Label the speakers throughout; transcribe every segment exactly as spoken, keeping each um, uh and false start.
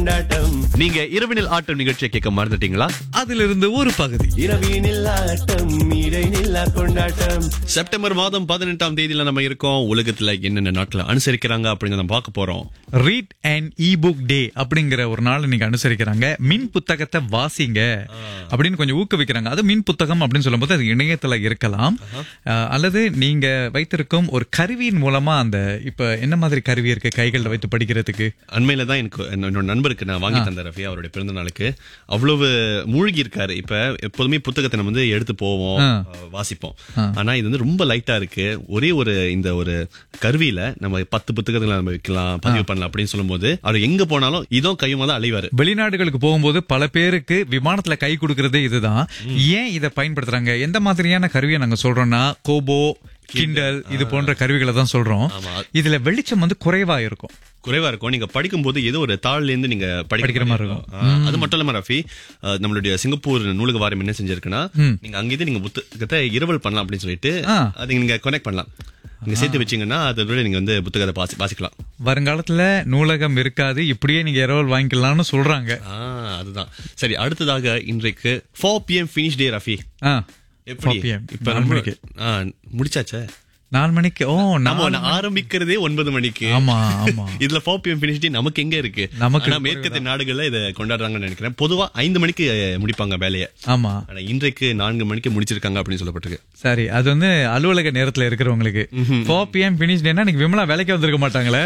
Speaker 1: நீங்க இரவினில் ஆட்டம் நிகழ்ச்சியை கேட்க மறந்துட்டீங்களா?
Speaker 2: அதிலிருந்து ஒரு பகுதி.
Speaker 3: இரவினில் ஆட்டம் இடைநில்லா கொண்டாட்டம்.
Speaker 1: செப்டம்பர் மாதம் பதினெட்டாம் தேதியில நம்ம இருக்கோம். உலகத்துல என்னென்ன நாட்களை அனுசரிக்கிறாங்க அப்படிங்கறத நம்ம பார்க்க போறோம்.
Speaker 2: Read and E book day அப்படிங்கிற ஒரு நாள் நீங்க அனுசரிக்கிறாங்க. மின் புத்தகத்தை வாசிங்க அப்படின்னு கொஞ்சம் ஊக்குவிக்கிறாங்க. அது மின் புத்தகம் அப்படின்னு சொல்லும் போது அது இணையத்துல இருக்கலாம், அல்லது நீங்க வைத்திருக்கும் ஒரு கருவியின் மூலமா. அந்த இப்ப என்ன மாதிரி கருவி இருக்கு கைகள்ல வைத்து படிக்கிறதுக்கு?
Speaker 1: அண்மையில தான் எனக்கு என்னோட நண்பருக்கு நான் வாங்கி தந்த ரஃபி, அவருடைய பிறந்த நாளுக்கு. அவ்வளவு மூழ்கி இருக்காரு. இப்ப எப்போதுமே புத்தகத்தை நம்ம வந்து எடுத்து போவோம், வாசிப்போம். ஆனா இது வந்து ரொம்ப லைட்டா இருக்கு. ஒரே ஒரு இந்த ஒரு கருவியில நம்ம பத்து புத்தகங்களை நம்ம வைக்கலாம், பதிவு பண்ணலாம் அப்படின்னு சொல்லும் போது அவர் எங்க போனாலும் இதோ கையுமா தான் அலைவாரு.
Speaker 2: வெளிநாடுகளுக்கு போகும்போது பல பேருக்கு விமானத்துல கை கொடுக்கறதே இதுதான். ஏன் இதை பயன்படுத்துறாங்க? எந்த மாதிரியான கருவியை நாங்க சொல்றோம்னா கோபோ, கிண்டல் இது போன்ற கருவிகளை தான் சொல்றோம். இதுல வெளிச்சம் வந்து குறைவா இருக்கும்
Speaker 1: குறைவா இருக்கும். நீங்க படிக்கும் போது ஏதோ ஒரு தாள்ல இருந்து நீங்க படிக்கிற மாதிரி இருக்கும். அது மட்டும் இல்லாம ரஃபி, நம்மளுடைய சிங்கப்பூர் நூலக வாரியம் என்ன செஞ்சிருக்குன்னா, நீங்க அங்கிருந்து நீங்க புத்தகத்தை இரவல் பண்ணலாம் அப்படின்னு சொல்லிட்டு அதை நீங்க கனெக்ட் பண்ணலாம். நீங்க சேர்த்து வச்சீங்கன்னா அதோட நீங்க வந்து புத்தகத்தை வாசிக்கலாம். வருங்காலத்துல
Speaker 2: நூலகம் இருக்காது, இப்படியே நீங்க இரவல் வாங்கிக்கலாம்னு சொல்றாங்க.
Speaker 1: அதுதான் சரி. அடுத்ததாக இன்றைக்கு ஃபோர் பி எம் ஃபினிஷ் டே ரஃபி. எப்படி இப்ப முடிச்சாச்சே
Speaker 2: நாலு மணிக்கு? ஓ,
Speaker 1: நம்ம ஆரம்பிக்கிறதே ஒன்பது மணிக்கு.
Speaker 2: ஆமா ஆமா.
Speaker 1: இதுல ஃபோர் பி எம் ஃபினிஷ் டே நமக்கு எங்க இருக்கு? நமக்கு மேற்கத்திய நாடுகள்ல இதை கொண்டாடுறாங்கன்னு நினைக்கிறேன். பொதுவா ஐந்து மணிக்கு முடிப்பாங்க வேலையை.
Speaker 2: ஆமா,
Speaker 1: ஆனா இன்றைக்கு நான்கு மணிக்கு முடிச்சிருக்காங்க அப்படின்னு சொல்லப்பட்டிருக்கு.
Speaker 2: சரி, அது வந்து அலுவலக நேரத்துல இருக்கிறவங்களுக்கு. ஃபோர் பி எம் ஃபினிஷ் டேனா நீங்க விமலா வேலைக்கு வந்திருக்க மாட்டாங்களே.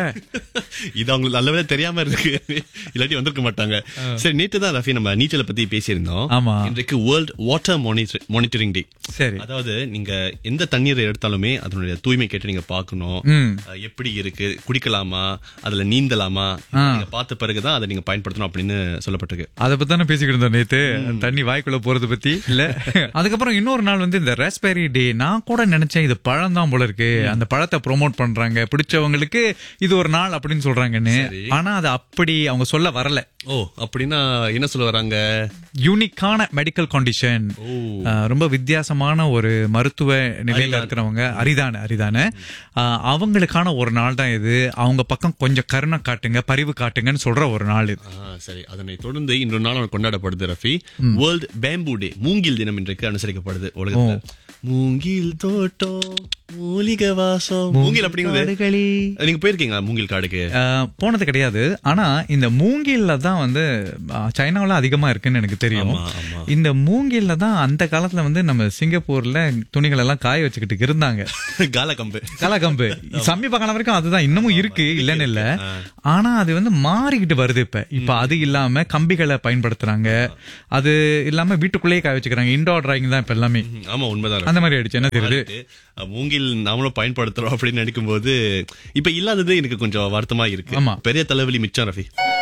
Speaker 1: இது அவங்களுக்கு நல்லவே தெரியாம இருக்கு, இல்லாட்டி வந்திருக்க மாட்டாங்க. சரி, நேற்று தான் ரஃபி நம்ம நீச்சலை பத்தி பேசியிருந்தோம்.
Speaker 2: ஆமா,
Speaker 1: இன்றைக்கு வேர்ல்ட் வாட்டர் மானிட்டரிங் டே.
Speaker 2: சரி,
Speaker 1: அதாவது நீங்க எந்த தண்ணீரை எடுத்தாலுமே அதனுடைய தூய்மை கேட்டு நீங்க பாக்கணும். எப்படி இருக்கு, குடிக்கலாமா, அதுல நீந்தலாமா, நீங்க பார்த்த பிறகுதான் அதை நீங்க பயன்படுத்தணும் அப்படின்னு சொல்லப்பட்டிருக்கு.
Speaker 2: அதை பத்தி தானே பேசிக்கிட்டு இருந்தோம் நேத்து, தண்ணி வாய்க்குள்ள போறது பத்தி இல்ல. அதுக்கப்புறம் இன்னொரு நாள் வந்து இந்த ராஸ்பெரி டே. நான் கூட நினைச்சேன் இது பழம் தான் போல இருக்கு, அந்த பழத்தை ப்ரோமோட் பண்றாங்க, பிடிச்சவங்களுக்கு இது ஒரு நாள் அப்படின்னு சொல்றாங்கன்னு. ஆனா அது அப்படி அவங்க சொல்ல வரல.
Speaker 1: ஓ, அப்படின்னா என்ன சொல்ல வராங்க?
Speaker 2: யூனிக்கான மெடிக்கல் கண்டிஷன், ரொம்ப வித்தியாசமான ஒரு மருத்துவ நிலையில இருக்கிறவங்க, அரிதான அரிதான அவங்களுக்கான ஒரு நாள் தான் இது. அவங்க பக்கம் கொஞ்சம் கருணை காட்டுங்க, பரிவு காட்டுங்கன்னு சொல்ற ஒரு நாள் இது.
Speaker 1: சரி, அதனை தொடர்ந்து இன்னொரு நாள் கொண்டாடப்படுது ரஃபி. வேர்ல்ட் பேம்பு டே, மூங்கில் தினம் இன்றைக்கு அனுசரிக்கப்படுது உலகத்துல. மூங்கில் தோட்டம், மூலிகை வாசம், மூங்கில் அப்படிங்கிறது. நீங்க போயிருக்கீங்களா மூங்கில் காடுக்கு?
Speaker 2: போனது கிடையாது. ஆனா இந்த மூங்கில்ல தான் வந்து சைனாவில அதிகமா இருக்குன்னு எனக்கு தெரியும். இந்த மூங்கில்ல தான் அந்த காலத்துல வந்து நம்ம சிங்கப்பூர்ல துணிகள் எல்லாம் காய வச்சுக்கிட்டு இருந்தாங்க.
Speaker 1: காலகம்பு
Speaker 2: காலகம்பு சமீப காலம் வரைக்கும் அதுதான் இன்னமும் இருக்கு, இல்லன்னு இல்ல. ஆனா அது வந்து மாறிக்கிட்டு வருது. இப்ப இப்ப அது இல்லாம கம்பிகளை பயன்படுத்துறாங்க, அது இல்லாம வீட்டுக்குள்ளேயே காய வச்சுக்கிறாங்க. இன்டோர் டிராயிங் தான் இப்ப எல்லாமே.
Speaker 1: ஆமா, உண்மைதான்.
Speaker 2: அந்த மாதிரி ஆயிடுச்சு. என்ன தெரியுது,
Speaker 1: மூங்கில் நாமளும் பயன்படுத்துறோம் அப்படின்னு நினைக்கும் போது இப்ப இல்லாதது எனக்கு கொஞ்சம் வருத்தமா இருக்கு. பெரிய தலைவலி மிச்சம் ரஃபி.